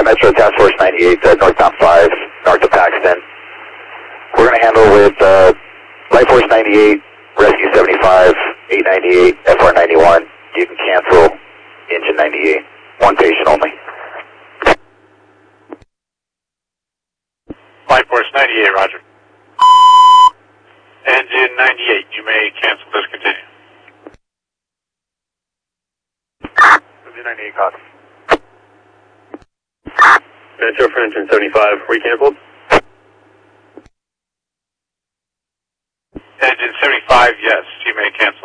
Metro Task Force 98, northbound 5, north of Paxton. We're going to handle with Light Force 98, Rescue 75, 898, FR 91. You can cancel engine 98. One patient only. Light Force 98, roger. Engine 98, you may cancel, discontinue. Engine 98, copy. Metro for engine 75, re-canceled. Engine 75, yes, you may cancel.